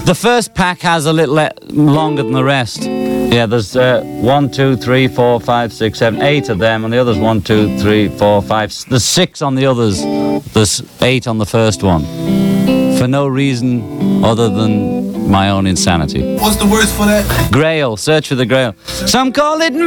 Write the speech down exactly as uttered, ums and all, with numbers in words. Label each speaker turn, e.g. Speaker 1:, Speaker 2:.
Speaker 1: The first pack has a little le- longer than the rest. Yeah, there's uh, one, two, three, four, five, six, seven, eight of them, and the others one, two, three, four, five. s- There's six on the others. There's eight on the first one. For no reason other than my own insanity.
Speaker 2: What's the words for that?
Speaker 1: Grail, search for the Grail. Some call it